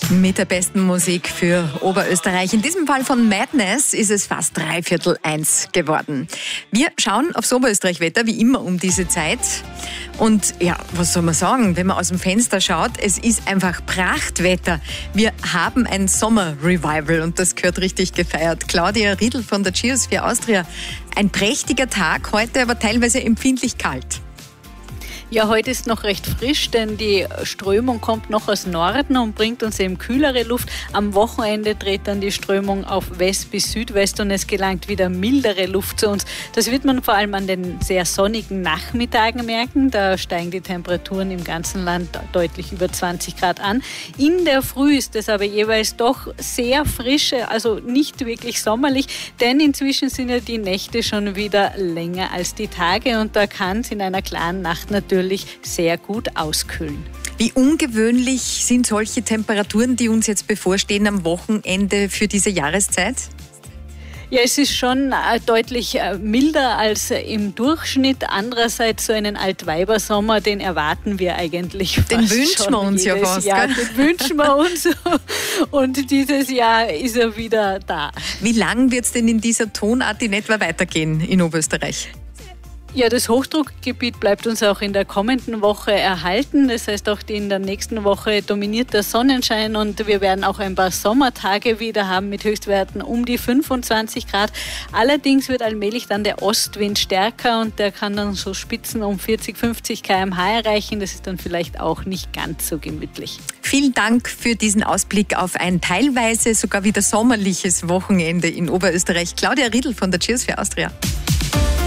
Mit der besten Musik für Oberösterreich. In diesem Fall von Madness ist es fast 1/4 geworden. Wir schauen aufs Oberösterreich-Wetter, wie immer um diese Zeit. Und ja, was soll man sagen, wenn man aus dem Fenster schaut, es ist einfach Prachtwetter. Wir haben ein Sommer-Revival und das gehört richtig gefeiert. Claudia Riedl von der Geosphere Austria. Ein prächtiger Tag, heute aber teilweise empfindlich kalt. Ja, heute ist noch recht frisch, denn die Strömung kommt noch aus Norden und bringt uns eben kühlere Luft. Am Wochenende dreht dann die Strömung auf West bis Südwest und es gelangt wieder mildere Luft zu uns. Das wird man vor allem an den sehr sonnigen Nachmittagen merken. Da steigen die Temperaturen im ganzen Land deutlich über 20 Grad an. In der Früh ist es aber jeweils doch sehr frisch, also nicht wirklich sommerlich, denn inzwischen sind ja die Nächte schon wieder länger als die Tage und da kann es in einer klaren Nacht natürlich sehr gut auskühlen. Wie ungewöhnlich sind solche Temperaturen, die uns jetzt bevorstehen am Wochenende für diese Jahreszeit? Ja, es ist schon deutlich milder als im Durchschnitt. Andererseits so einen Altweibersommer, den erwarten wir eigentlich fast. Den wünschen wir uns ja fast. Ja, den wünschen wir uns. Und dieses Jahr ist er wieder da. Wie lang wird es denn in dieser Tonart in etwa weitergehen in Oberösterreich? Ja, das Hochdruckgebiet bleibt uns auch in der kommenden Woche erhalten. Das heißt, auch in der nächsten Woche dominiert der Sonnenschein und wir werden auch ein paar Sommertage wieder haben mit Höchstwerten um die 25 Grad. Allerdings wird allmählich dann der Ostwind stärker und der kann dann so Spitzen um 40, 50 km/h erreichen. Das ist dann vielleicht auch nicht ganz so gemütlich. Vielen Dank für diesen Ausblick auf ein teilweise sogar wieder sommerliches Wochenende in Oberösterreich. Claudia Riedl von der Geosphere Austria.